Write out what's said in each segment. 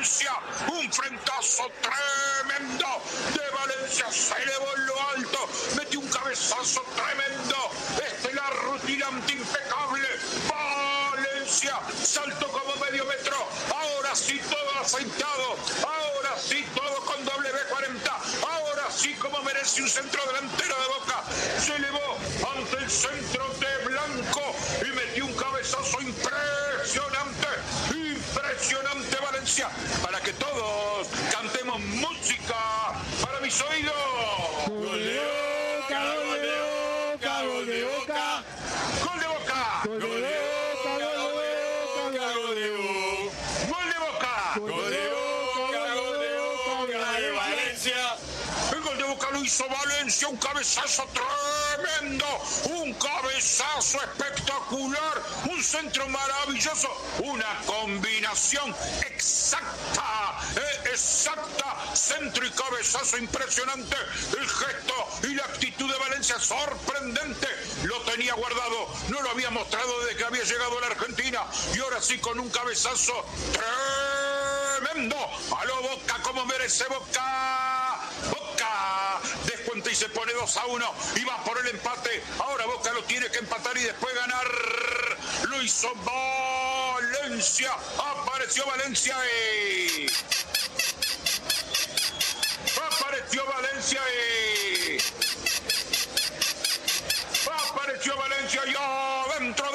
Valencia. Un frentazo tremendo de Valencia. Se elevó en lo alto. Metió un cabezazo tremendo. Estelar, rutilante, impecable. Valencia saltó como medio metro. Ahora sí todo aceitado. Ahora sí todo con W40. Ahora sí como merece un centro delantero de Boca. Se elevó ante el centro de Blanco y metió un cabezazo impresionante. Impresionante Valencia. Para que todos cantemos música para mis oídos. Gol de Boca, gol de Boca, gol de Boca. Gol de Boca. Gol de Boca, gol de Boca, Gol de Boca. gol de Boca, gol de Boca de Valencia. El gol de Boca lo hizo Valencia, un cabezazo tremendo, un cabezazo espectacular, un centro maravilloso, una combinación exacta, centro y cabezazo impresionante, el gesto y la actitud de Valencia sorprendente, lo tenía guardado, no lo había mostrado desde que había llegado a la Argentina y ahora sí con un cabezazo tremendo, a lo Boca como merece Boca. Boca descuenta y se pone 2-1 y va por el empate. Ahora Boca lo tiene que empatar y después ganar. Lo hizo Valencia. Apareció Valencia. Apareció Valencia. Apareció Valencia y adentro.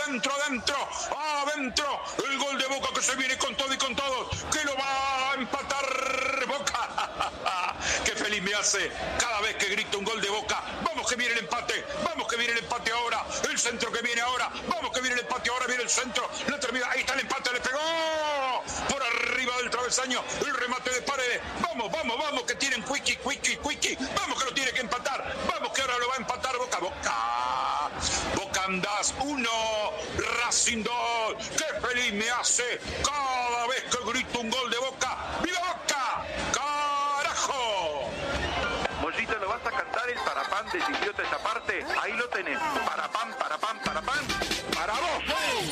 El gol de Boca que se viene con todo y con todos. Que lo va a empatar Boca. Qué feliz me hace cada vez que grito un gol de Boca. Vamos que viene el empate. Vamos que viene el empate ahora. El centro que viene ahora. Vamos que viene el empate ahora. Viene el centro. La termina. Ahí está el empate. Le pegó por arriba del travesaño. El remate de Paredes. Vamos. Que tienen Quickie. Vamos que lo tiene que empatar. Vamos que ahora lo va a empatar Boca. Boca Andás 1, Racing 2. Qué feliz me hace cada vez que grito un gol de Boca. ¡Viva Boca! ¡Carajo! Mollito, ¿lo vas a cantar el parapán de Chiquiote esa parte? Ahí lo tenés. Parapán. Para vos.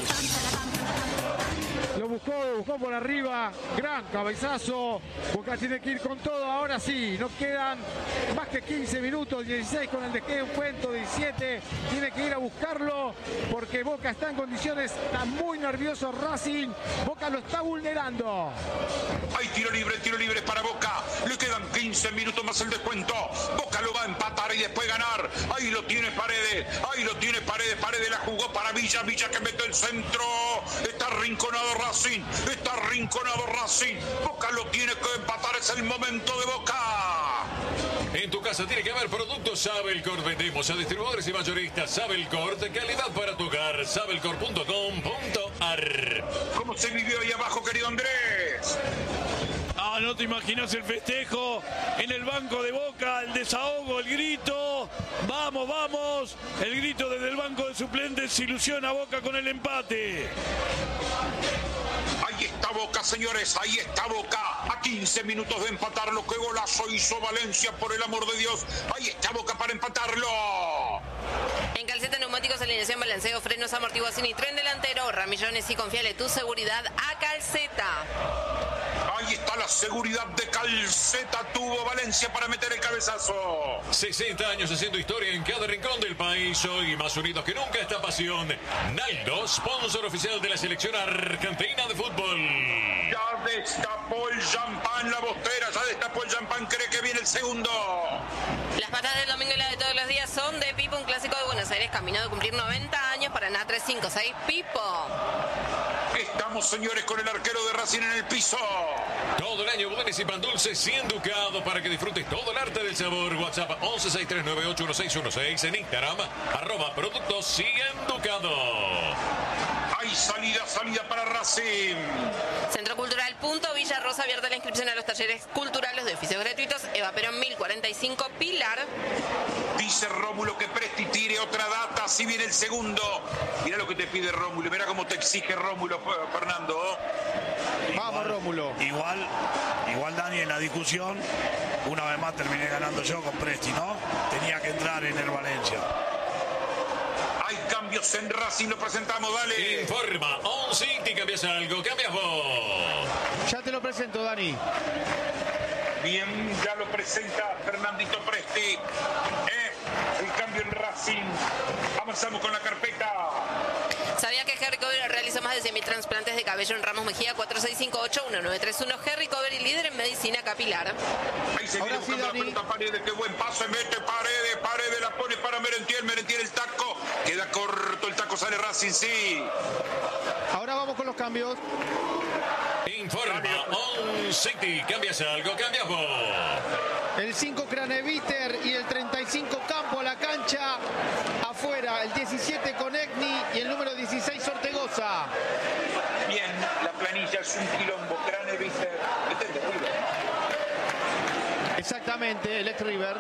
Lo buscó por arriba, gran cabezazo. Boca tiene que ir con todo, ahora sí, no quedan más que 15 minutos, 16 con el descuento, 17. Tiene que ir a buscarlo porque Boca está en condiciones, está muy nervioso Racing. Boca lo está vulnerando. Hay tiro libre para Boca. Le quedan 15 minutos más el descuento. Boca lo va a empatar y después ganar. Ahí lo tiene Paredes. Paredes la jugó para Villa que mete el centro. Está arrinconado Racing. Boca lo tiene que empatar. Es el momento de Boca. En tu casa tiene que haber productos Sabelcor. Vendemos a distribuidores y mayoristas Sabelcor de calidad para tu hogar. Sabelcor.com.ar. ¿Cómo se vivió ahí abajo, querido Andrés? No te imaginas el festejo en el banco de Boca, el desahogo, el grito. Vamos. El grito desde el banco de suplentes ilusiona a Boca con el empate. Ahí está Boca, señores, ahí está Boca. A 15 minutos de empatarlo. ¡Qué golazo hizo Valencia, por el amor de Dios! Ahí está Boca para empatarlo. En Calceta Neumáticos, alineación, balanceo, frenos, amortiguación y tren delantero. Ramillones y confiale tu seguridad a Calceta. Ahí está la seguridad de Calceta. Tuvo Valencia para meter el cabezazo. 60 años haciendo historia en cada rincón del país. Hoy más unidos que nunca esta pasión. Naldo, sponsor oficial de la selección argentina de fútbol. Ya destapó el champán la bostera. Cree que viene el segundo. Las patadas del domingo y las de todos los días son de Pipo, un clásico de Buenos Aires, camino de cumplir 90 años para NA 356. Pipo. Estamos, señores, con el arquero de Racing en el piso. Todo el año buenos y pan dulces 100 ducados para que disfrutes todo el arte del sabor. WhatsApp 1163981616. En Instagram @productos 100 ducados. Hay salida para Racing. Centro Cultural Punto Villa Rosa, abierta la inscripción a los talleres culturales de oficios gratuitos. Eva Perón 1045 Pilar. Dice Rómulo que Presti tire otra data, así viene el segundo. Mira lo que te pide Rómulo, mira cómo te exige Rómulo, Fernando. Vamos Rómulo. Igual Dani, en la discusión, una vez más terminé ganando yo con Presti, ¿no? Tenía que entrar en el Valencia. Hay cambios en Racing, lo presentamos, dale. Informa On City, cambias algo, cambias vos. Ya te lo presento, Dani. Bien, ya lo presenta Fernandito Presti. El cambio en Racing. Avanzamos con la carpeta. ¿Sabía que Harry Cover realizó más de 100.000 trasplantes de cabello en Ramos Mejía? 4658-1931. Harry Cover y líder en medicina capilar. Ahí se viene buscando la pelota Paredes. Qué buen pase mete Paredes la pone para Merentiel el taco. Queda corto el taco, sale Racing, sí. Ahora vamos con los cambios. Informa On City. ¿Cambias algo? Cambiamos. El 5 Craneviter y el 35 Campo a la cancha. Afuera el 17 Conegni y el número 16 Ortegoza. Bien, la planilla es un quilombo. Craneviter. Exactamente, el ex River.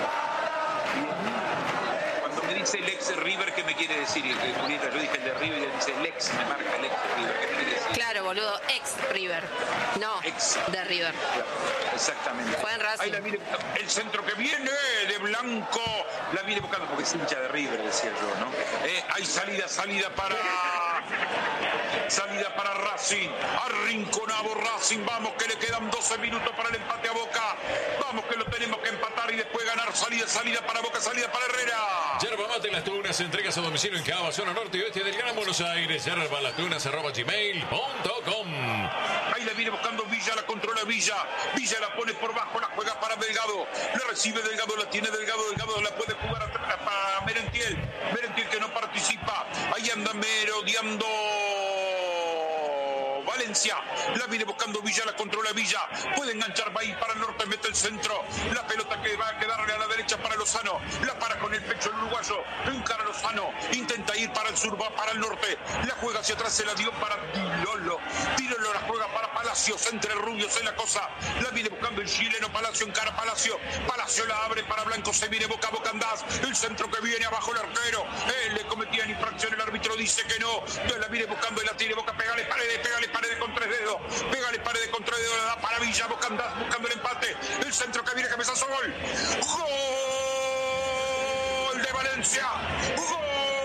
Cuando me dice el ex River, ¿qué me quiere decir? Julieta, yo dije el de River y él dice el ex, me marca el ex River. ¿Qué me quiere decir? Claro, boludo, ex River. No, ex de River. Exactamente. Fue en Racing. Ahí la viene, el centro que viene de Blanco. La viene buscando porque es hincha de River, decía yo, ¿no? Hay salida para Racing. Arrinconado Racing. Vamos que le quedan 12 minutos para el empate a Boca. Vamos que lo tenemos que empatar y después ganar. Salida para Boca, salida para Herrera. Yerba Mate Las Tunas, entregas a domicilio en Cava, zona norte y oeste del Gran Buenos Aires. yerbalatunas@gmail.com. Ahí la viene buscando Villa, la controla Villa. Villa la pone por bajo, la juega para Delgado. La recibe Delgado, la tiene Delgado la puede jugar para Merentiel. Merentiel que no participa. Ahí anda merodeando Valencia. La viene buscando Villa, la controla Villa. Puede enganchar, va a ir para el norte, mete el centro. La pelota que va a quedarle a la derecha para Lozano. La para con el pecho el uruguayo. Encara Lozano. Intenta ir para el sur, va para el norte. La juega hacia atrás, se la dio para Dilolo. Dilolo la juega para Palacios. Entre rubios en la cosa. La viene buscando el chileno Palacio. Encara Palacio. Palacio la abre para Blanco. Se viene Boca andás. El centro que viene abajo el arquero. Le cometían infracción. El árbitro dice que no. La viene buscando y la tiene Boca. Pégale Paredes con 3 dedos. Pégale Paredes con 3 dedos. La da para Villa. Boca andás buscando el empate. El centro que viene, cabezazo, gol. Gol de Valencia. Gol.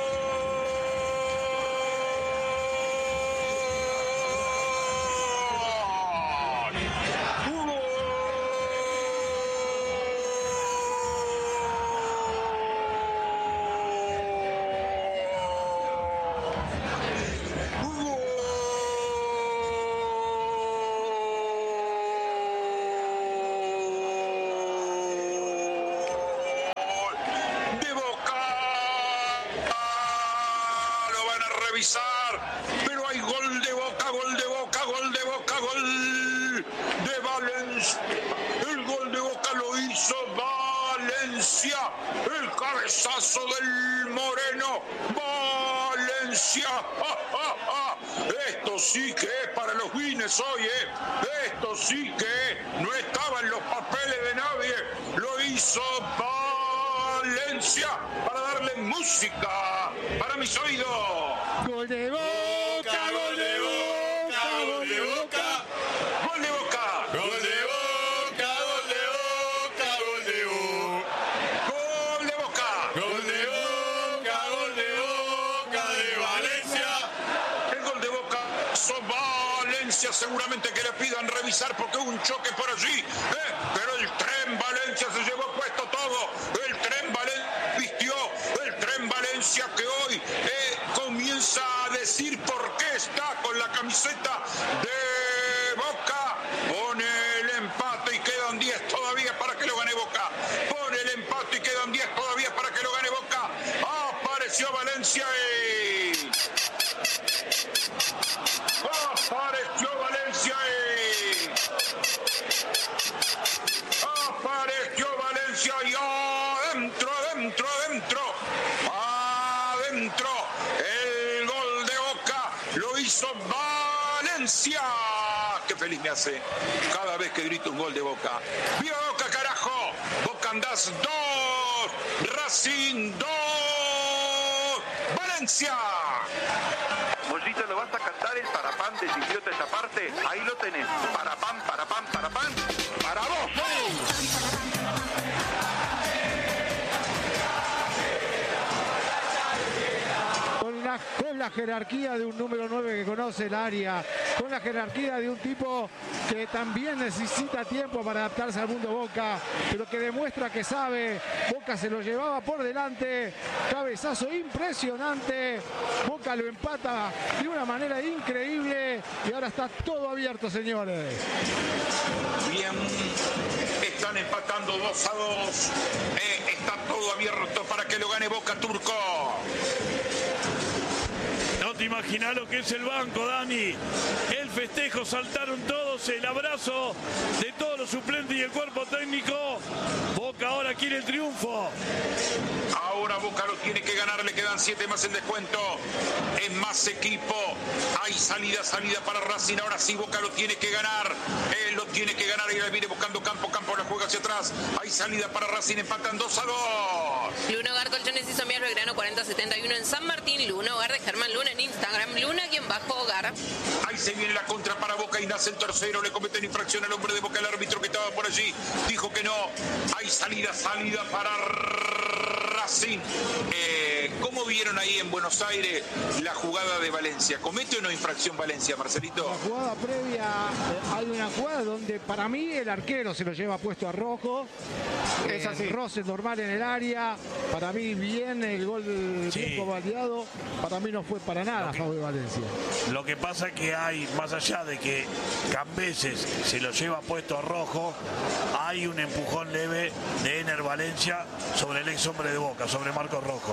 Pero hay gol de Boca, gol de Valencia. El gol de Boca lo hizo Valencia. El cabezazo del Moreno. Valencia. Esto sí que es para los Guinness hoy, Esto sí que no estaba en los papeles de nadie. Lo hizo Valencia para darle música para mis oídos. Gol de Boca, gol de Boca, gol de Boca. Gol de Boca. Gol de Boca, gol de Boca, gol de Boca. Gol de Boca. Gol de Boca, gol de Boca de Valencia. El gol de Boca hizo Valencia. Seguramente que le pidan revisar porque hubo un choque por allí. Pero el tren Valencia se llevó puesto todo. El tren Valencia vistió. El tren Valencia que hoy comienza a decir por qué está con la camiseta de Boca. Pone el empate y quedan 10 todavía para que lo gane Boca. Pone el empate y quedan 10 todavía para que lo gane Boca. Apareció Valencia y... Apareció Valencia y... Apareció Valencia y adentro. El gol de Boca lo hizo Valencia. Qué feliz me hace cada vez que grito un gol de Boca. ¡Viva Boca, carajo! Boca andás 2, Racing 2, Valencia. Mollito, ¿lo vas a cantar el parapán de Chiquiote esa parte? Ahí lo tenés. Parapán, para vos. Con la la jerarquía de un número 9 que conoce el área, con la jerarquía de un tipo que también necesita tiempo para adaptarse al mundo Boca, pero que demuestra que sabe. Boca se lo llevaba por delante, cabezazo impresionante, Boca lo empata de una manera increíble y ahora está todo abierto, señores. Bien, están empatando 2-2. Está todo abierto para que lo gane Boca, Turco. No te imaginas lo que es el banco, Dani. El festejo, saltaron todos, el abrazo de todos los suplentes y el cuerpo técnico. Boca ahora quiere el triunfo. Ahora Boca lo tiene que ganar, le quedan 7 más el descuento. Es más equipo. Hay salida para Racing. Ahora sí Boca lo tiene que ganar. Él lo tiene que ganar y la viene buscando Campo la juega hacia atrás. Hay salida para Racing, empatan 2-2. Luna Hogar Colchones y Somier Belgrano 4071 en San Martín. Luna Hogar de Germán Luna en Instagram. Luna_Hogar. Ahí se viene la contra para Boca y nace el tercero. Le cometen infracción al hombre de Boca. El árbitro que estaba por allí dijo que no. Hay salida para Racing. ¿Cómo vieron ahí en Buenos Aires la jugada de Valencia? ¿Comete o no infracción Valencia, Marcelito? La jugada previa, hay una jugada donde para mí el arquero se lo lleva puesto a Rojo. Es así. Roce normal en el área. Para mí bien el gol del tiempo validado. Para mí no fue para nada a favor de Valencia. Lo que pasa es que hay, más allá de que Cambeses se lo lleva puesto a Rojo, hay un empujón leve de Ener Valencia sobre el ex hombre de Boca, sobre Marcos Rojo.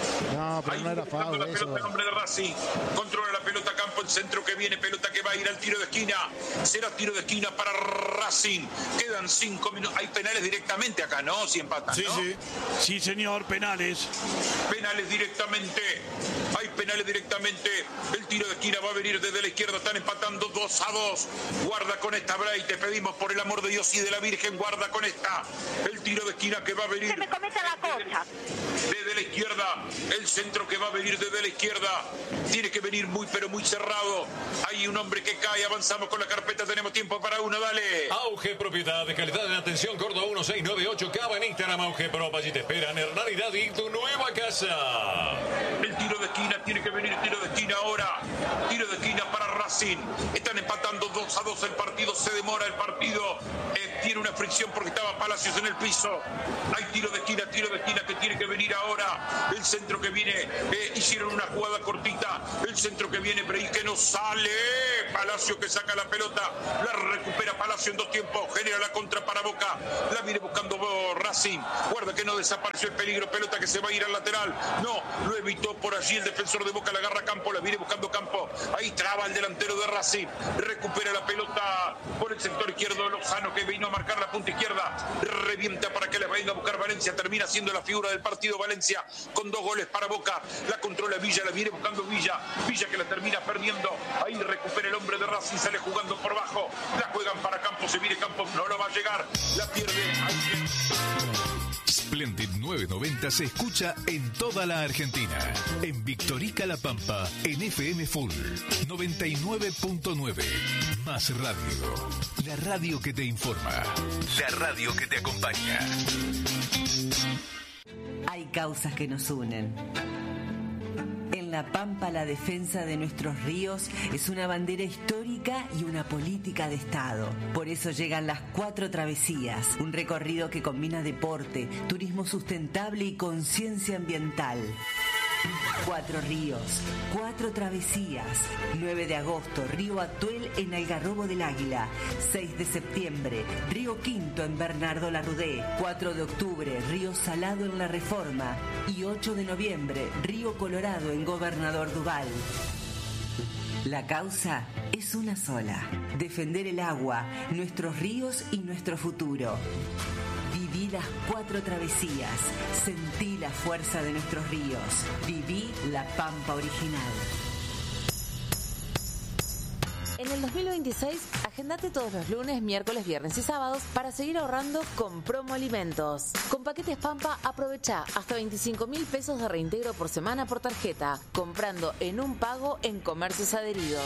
No, pero ahí no era foul. La pelota el hombre de Racing. Controla la pelota Campo, el centro que viene, pelota que va a ir al tiro de esquina. Será tiro de esquina para Racing. Quedan 5 minutos. Hay penales directamente acá, ¿no? Si empatan, sí, ¿no? Sí. Sí, señor, penales. Penales directamente. Hay penales directamente. El tiro de esquina va a venir desde la izquierda. Están empatando 2-2. Guarda con esta, Bray. Te pedimos por el amor de Dios y de la Virgen. Guarda con esta. El tiro de esquina que va a venir. Se me cometa la cosa. Desde la izquierda. El centro que va a venir desde la izquierda. Tiene que venir muy, pero muy cerrado. Hay un hombre que cae. Avanzamos con la carpeta. Tenemos tiempo para uno. Dale. Auge Propiedad de calidad en atención. Córdoba 1698. Cava en Instagram. Auge Pro. Allí te esperan. Hernanidad y tu nueva casa. El tiro de esquina. Tiene que venir tiro de esquina ahora. Tiro de esquina para Racing. Están empatando 2-2 el partido. Se demora el partido. Tiene una fricción porque estaba Palacios en el piso. Hay tiro de esquina que tiene que venir ahora. El centro que viene. Hicieron una jugada cortita. El centro que viene, pero ahí que no sale. Palacio que saca la pelota. La recupera Palacio en 2 tiempos. Genera la contra para Boca. La viene buscando Racing. Guarda que no desapareció el peligro. Pelota que se va a ir al lateral. No, lo evitó por allí el defensor de Boca. La agarra Campo. La viene buscando Campo. Ahí traba el delantero de Racing. Recupera la pelota por el sector izquierdo. Lozano que vino a marcar la punta izquierda. Revienta para que le venga a buscar Valencia. Termina siendo la figura del partido Valencia con 2 goles para Boca. La controla Villa. La viene buscando Villa. Villa que la termina perdiendo. Ahí recupera el hombre de Racing. Sale jugando por bajo. La juegan para Campo. Se viene Campo. No lo va a llegar. La pierde. Splendid 990 se escucha en toda la Argentina. En Victorica La Pampa, en FM Full 99.9. Más radio. La radio que te informa. La radio que te acompaña. Hay causas que nos unen. En La Pampa, la defensa de nuestros ríos es una bandera histórica y una política de Estado. Por eso llegan las 4 travesías, un recorrido que combina deporte, turismo sustentable y conciencia ambiental. 4 ríos, 4 travesías. 9 de agosto, Río Atuel en Algarrobo del Águila. 6 de septiembre, Río Quinto en Bernardo Larrudé. 4 de octubre, Río Salado en La Reforma. Y 8 de noviembre, Río Colorado en Gobernador Duval. La causa es una sola: defender el agua, nuestros ríos y nuestro futuro. Viví las 4 travesías, sentí la fuerza de nuestros ríos, viví La Pampa original. En el 2026, agendate todos los lunes, miércoles, viernes y sábados para seguir ahorrando con Promo Alimentos. Con paquetes Pampa, aprovecha hasta 25.000 pesos de reintegro por semana por tarjeta, comprando en un pago en comercios adheridos.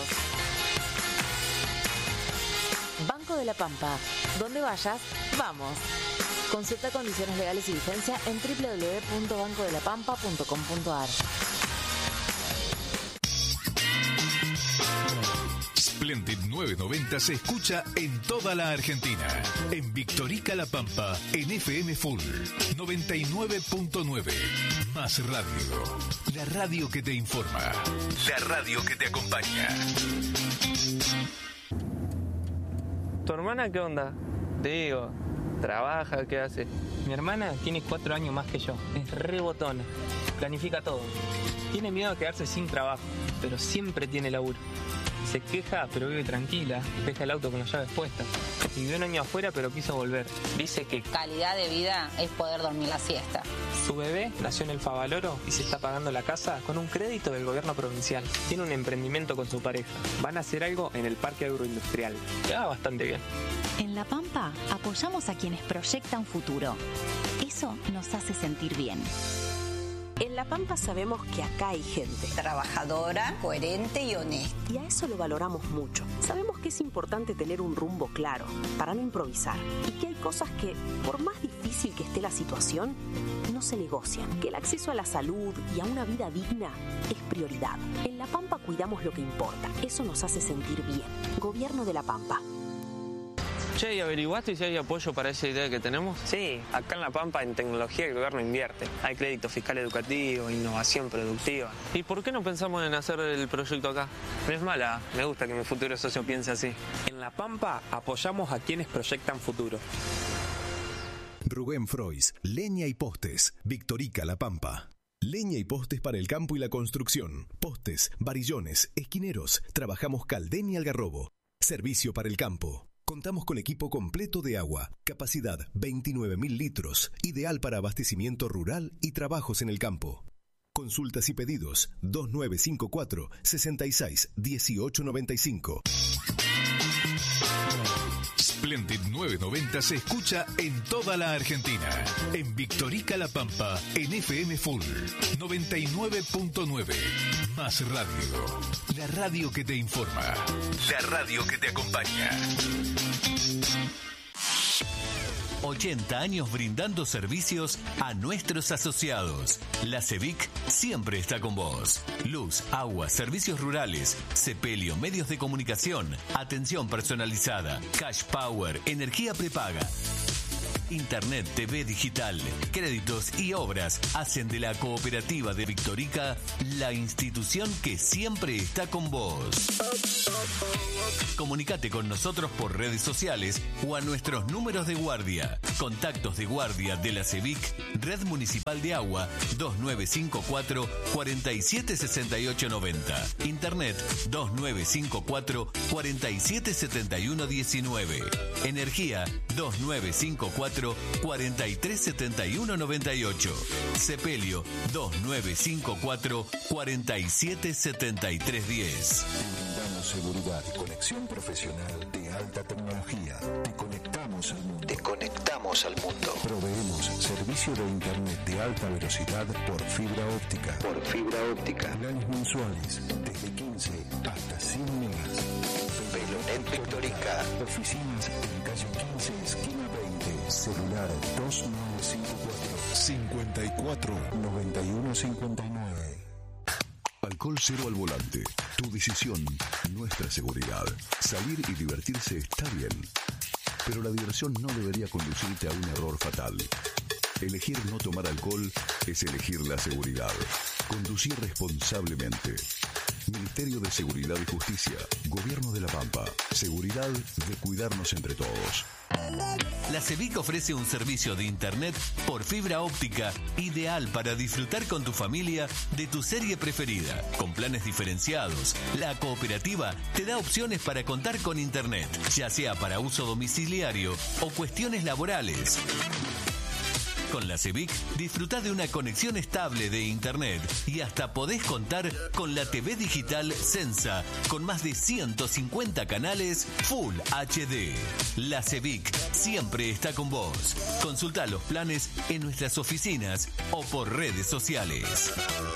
Banco de la Pampa. Donde vayas, vamos. Consulta condiciones legales y vigencia en www.bancodelapampa.com.ar. Splendid 990 se escucha en toda la Argentina. En Victorica La Pampa, en FM Full 99.9. Más radio. La radio que te informa. La radio que te acompaña. ¿Tu hermana qué onda? Digo, ¿trabaja? ¿Qué hace? Mi hermana tiene 4 años más que yo. Es re botona. Planifica todo. Tiene miedo a quedarse sin trabajo, pero siempre tiene laburo. Se queja, pero vive tranquila. Deja el auto con las llaves puestas. Vivió un año afuera, pero quiso volver. Dice que calidad de vida es poder dormir la siesta. Su bebé nació en el Favaloro y se está pagando la casa con un crédito del gobierno provincial. Tiene un emprendimiento con su pareja. Van a hacer algo en el parque agroindustrial. Le va bastante bien. En La Pampa apoyamos a quienes proyectan futuro. Eso nos hace sentir bien. En La Pampa sabemos que acá hay gente trabajadora, coherente y honesta. Y a eso lo valoramos mucho. Sabemos que es importante tener un rumbo claro para no improvisar. Y que hay cosas que, por más difícil que esté la situación, no se negocian. Que el acceso a la salud y a una vida digna es prioridad. En La Pampa cuidamos lo que importa. Eso nos hace sentir bien. Gobierno de La Pampa. Che, ¿y averiguaste si hay apoyo para esa idea que tenemos? Sí, acá en La Pampa en tecnología el gobierno invierte. Hay crédito fiscal educativo, innovación productiva. ¿Y por qué no pensamos en hacer el proyecto acá? No es mala, me gusta que mi futuro socio piense así. En La Pampa apoyamos a quienes proyectan futuro. Rubén Frois, Leña y Postes, Victorica La Pampa. Leña y postes para el campo y la construcción. Postes, varillones, esquineros. Trabajamos Caldén y Algarrobo. Servicio para el campo. Contamos con equipo completo de agua, capacidad 29.000 litros, ideal para abastecimiento rural y trabajos en el campo. Consultas y pedidos 2954 66 1895. Splendid 990 se escucha en toda la Argentina. En Victorica La Pampa, en FM Full 99.9. Más radio. La radio que te informa. La radio que te acompaña. 80 años brindando servicios a nuestros asociados. La CEVIC siempre está con vos. Luz, agua, servicios rurales, sepelio, medios de comunicación, atención personalizada, cash power, energía prepaga. Internet, TV digital, créditos y obras hacen de la cooperativa de Victorica la institución que siempre está con vos. Comunicate con nosotros por redes sociales o a nuestros números de guardia. Contactos de guardia de la CEVIC, Red Municipal de Agua 2954 476890. Internet 2954 477119. Energía 2954 437198. Sepelio 2954 477310. Brindamos seguridad y conexión profesional de alta tecnología. Te conectamos al mundo. Te conectamos al mundo. Proveemos servicio de internet de alta velocidad por fibra óptica. Por fibra óptica. Planes mensuales desde 15 hasta 100 megas. Pelonet Victorica. Oficinas en calle 15, esquina 20. Celular 2954 54 9159. Alcohol cero al volante. Tu decisión, nuestra seguridad. Salir y divertirse está bien, pero la diversión no debería conducirte a un error fatal. Elegir no tomar alcohol es elegir la seguridad. Conducir responsablemente. Ministerio de Seguridad y Justicia. Gobierno de La Pampa. Seguridad de cuidarnos entre todos. La CEVIC ofrece un servicio de internet por fibra óptica ideal para disfrutar con tu familia de tu serie preferida. Con planes diferenciados, la cooperativa te da opciones para contar con internet, ya sea para uso domiciliario o cuestiones laborales. Con la CEVIC disfrutá de una conexión estable de internet y hasta podés contar con la TV digital Sensa con más de 150 canales Full HD. La CEVIC siempre está con vos. Consultá los planes en nuestras oficinas o por redes sociales.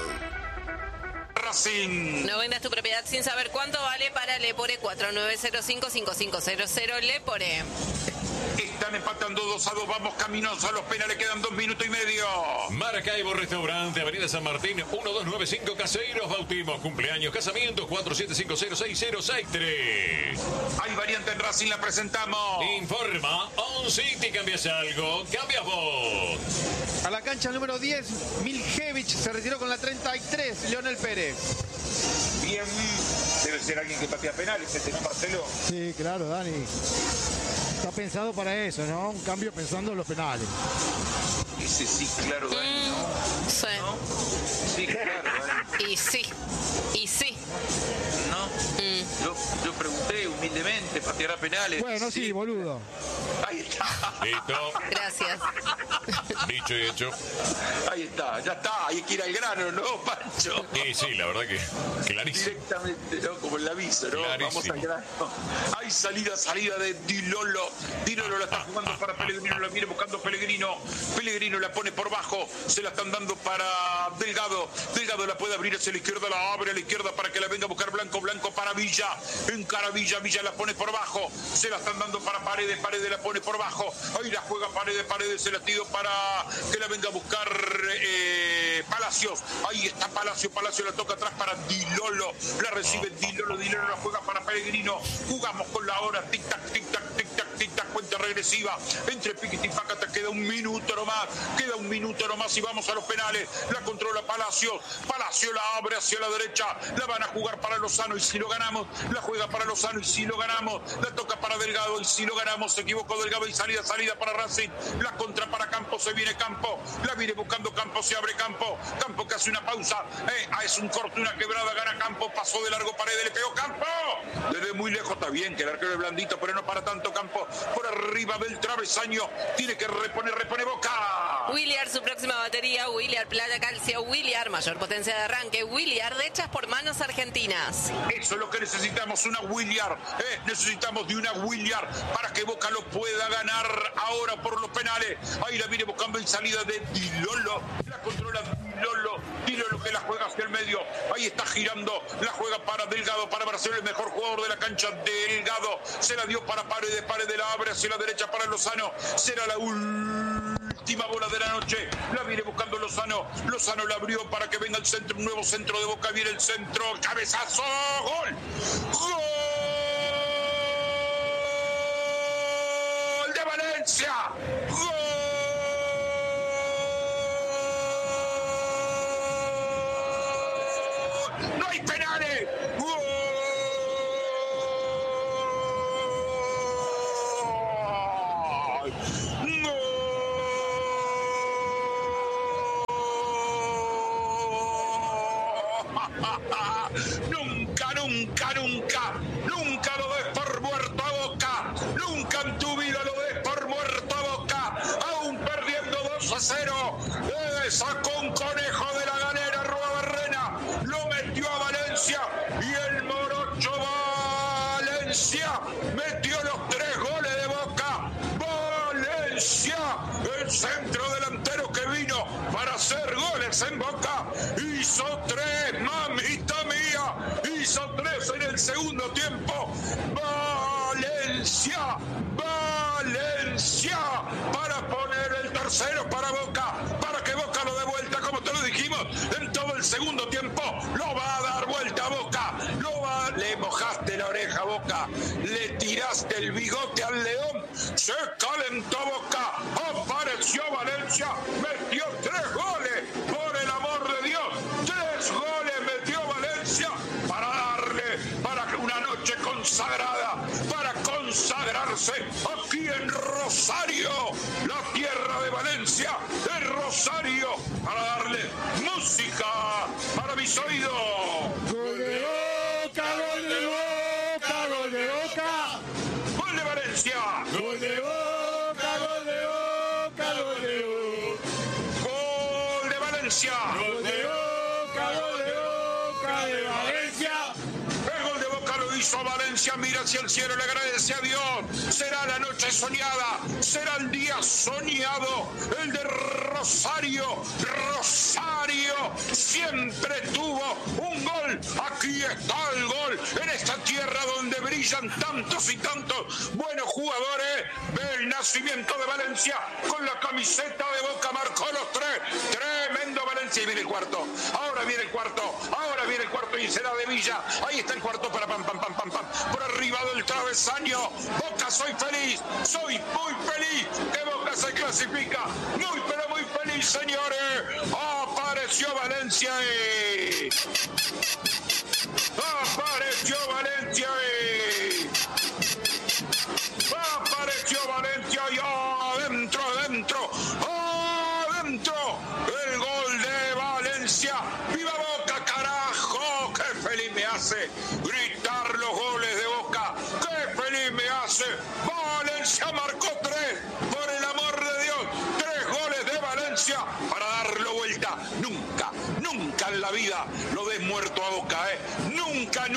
No vendas tu propiedad sin saber cuánto vale para Lepore 4905-5500 Lepore. Están empatando 2-2. Vamos caminos a los penales. Quedan 2 minutos y medio. Maracaibo Restaurante, Avenida San Martín, 1295 Caseros, bautismo, cumpleaños, casamientos, 47506063. Hay variante en Racing, la presentamos. Informa On City. ¿Cambias algo? ¿Cambias vos? A la cancha número 10, Miljevich se retiró con la 33, Leonel Pérez. Bien, debe ser alguien que patea penales, ¿no, Marcelo? Sí, claro, Dani. Está pensado para eso, ¿no? Un cambio pensando en los penales. Ese sí, claro, Dani, ¿no? Sí. ¿No? Sí, claro, Dani. Y sí. ¿No? Yo pregunté humildemente, pateará penales. Bueno, sí, boludo. Ahí está. Listo. Gracias. Dicho y hecho. Ahí está, ya está. Hay que ir al grano, ¿no, Pancho? Y sí, la verdad que clarísimo. Directamente, ¿no? Como el aviso, ¿no? Clarísimo. Vamos al grano. Hay salida de Dilolo. Dilolo la está jugando para Pellegrino, la viene buscando Pellegrino. Pellegrino la pone por bajo. Se la están dando para Delgado. Delgado la puede abrir hacia la izquierda, la abre a la izquierda para que la venga a buscar Blanco. Blanco para Villa. Encara Villa. Villa la pone por bajo. Se la están dando para Paredes. Paredes la pone por bajo. Ahí la juega Paredes. Paredes se la tiro para que la venga a buscar Palacios. Ahí está Palacio. Palacio la toca atrás para Dilolo. La recibe Dilolo. Dilolo la juega para Pellegrino. Jugamos con la hora. Tic tac, tic tac, tic tac, tic tac. Cuenta regresiva. Entre Piquiti y Pácata queda un minuto nomás. Queda un minuto nomás y vamos a los penales. La controla Palacio. Palacio la abre hacia la derecha. La van a jugar para Lozano y si lo ganamos. La juega para Lozano y si lo ganamos. La toca para Delgado y si lo ganamos. Se equivocó Delgado y salida para Racing. La contra para Campos. Se viene Campo. La viene buscando Campo. Se abre Campo. Campo que hace una pausa. Es un corte, una quebrada. Gana Campo. Pasó de largo Paredes. Le pegó Campo. Desde muy lejos está bien que el arquero es blandito, pero no para tanto Campo. Por arriba del travesaño. Tiene que repone Boca. Williard, su próxima batería. Williard, plata, calcio. Williard, mayor potencia de arranque. Williard, hechas por manos argentinas. Eso es lo que necesitamos, una Williard. Necesitamos de una Williard para que Boca lo pueda ganar ahora por los penales. Ahí la viene buscando en salida de Dilolo. La controla Dilolo. Dilolo que la juega hacia el medio. Ahí está girando. La juega para Delgado, para Barcelona, el mejor jugador de la cancha. Delgado. Se la dio para Paredes. Paredes la abre hacia la derecha para Lozano. Será la última bola de la noche. La viene buscando Lozano. Lozano la abrió para que venga el centro. Un nuevo centro de Boca. Viene el centro. Cabezazo. Gol. Gol de Valencia. Gol. No hay penales. Gol. Nunca lo des por muerto a Boca. Nunca en tu vida lo des por muerto a Boca. Aún perdiendo 2-0. Sacó un conejo de la galera, Rua Barrena. Lo metió a Valencia. Y el morocho Valencia metió los 3 goles de Boca. Valencia, el centro delantero que vino para hacer goles en Boca. Hizo 3, mamita mía. Hizo 3 en el segundo tiempo. Valencia para poner el tercero para Boca, para que Boca lo dé vuelta, como te lo dijimos, en todo el segundo tiempo. Lo va a dar vuelta a Boca. Le mojaste la oreja a Boca, le tiraste el bigote al león, se calentó Boca, apareció Valencia, metió 3 goles, por el amor de Dios, 3 goles metió Valencia para darle, para una noche consagrada, para consagrarse aquí en Rosario, la tierra de Valencia, en Rosario, para darle música para mis oídos. Gol de Boca, gol de Boca, gol de Boca. Gol de Valencia. Gol de Boca, gol de Boca, gol de Boca. Gol de Valencia. Gol de Boca, gol de Boca de Valencia. El gol de Boca lo hizo Valencia, mira hacia el cielo, le agradece a Dios. Será la noche soñada, será el día soñado, el de Rosario. Rosario siempre tuvo un gol. Aquí está el gol en esta tierra donde brilla brillan tantos y tantos buenos jugadores. Ve el nacimiento de Valencia con la camiseta de Boca, marcó los 3. Tremendo Valencia, y viene el cuarto. Ahora viene el cuarto y será de Villa. Ahí está el cuarto para pam. Por arriba del travesaño. Boca, soy feliz, soy muy feliz que Boca se clasifica. Muy pero muy feliz, señores. Apareció Valencia. Apareció Valencia. Y adentro. El gol de Valencia. ¡Viva Boca, carajo! ¡Qué feliz me hace gritar los goles de Boca! ¡Qué feliz me hace! Valencia marcó 3. Por el amor de Dios, 3 goles de Valencia para darlo vuelta. Nunca en la vida lo des muerto a Boca, ¿eh? Nunca.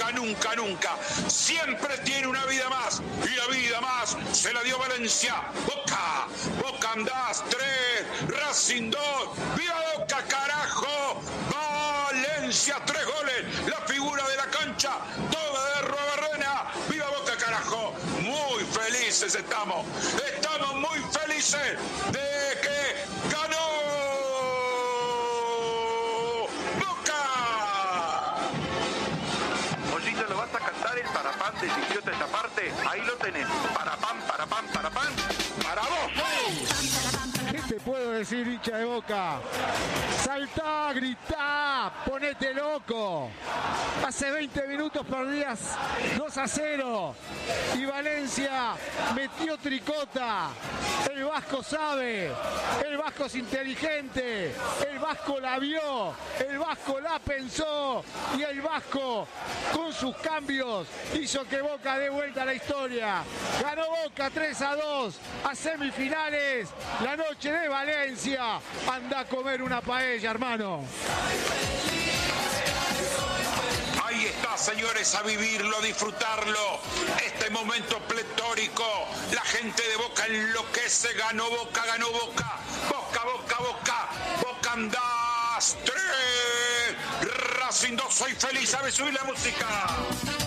Siempre tiene una vida más. Y la vida más se la dio Valencia. Boca andás 3, Racing 2. ¡Viva Boca, carajo! Valencia 3 goles. La figura de la cancha, toda de Robarrena. ¡Viva Boca, carajo! Muy felices estamos. Estamos muy felices de que ganó ¿lo vas a cantar el parapán de Chiquiote esa parte? Ahí lo tenés. Parapán, para vos. ¿Qué te puedo decir, hincha de Boca? Saltá, gritá, ponete loco. Hace 20 minutos perdías 2-0 y Valencia metió tricota. El Vasco sabe, el Vasco es inteligente, el Vasco la vio, el Vasco la pensó y el Vasco con sus cambios hizo que Boca dé vuelta a la historia. Ganó Boca 3-2 a semifinales. La noche de Valencia. Anda a comer una paella, hermano. Ahí está, señores, a vivirlo, a disfrutarlo. Este momento pletórico. La gente de Boca enloquece. Ganó Boca. Boca andás 3. Racing 2. Soy feliz. ¿Sabe subir la música?